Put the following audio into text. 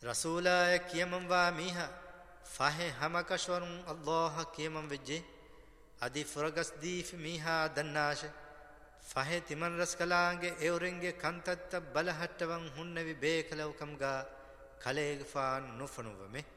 رسولا كيمن واميها فاه همكشورن الله كيمن وجه ادي فرغس ديف ميها دناش فاه تمن رسكلانگه اورنگه كنتت بلهට්ටවන් හුන්නවි බේකලවකම්ගා කලේග ෆාන් නුෆනුවමෙ